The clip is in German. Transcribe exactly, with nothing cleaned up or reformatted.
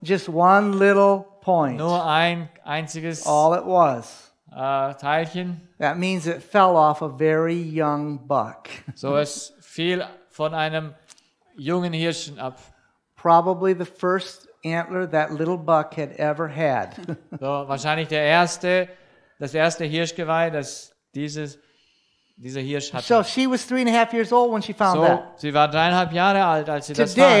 Just one little point. Nur ein einziges All it was. äh, Teilchen. That means it fell off a very young buck. So, es fiel von einem jungen Hirschen ab. Probably the first antler that little buck had ever had. So, wahrscheinlich der erste, das erste Hirschgeweih, das dieses, dieser Hirsch hatte. So she was three and a half years old when she found So, that. sie war dreieinhalb Jahre alt, als sie das Today, fand.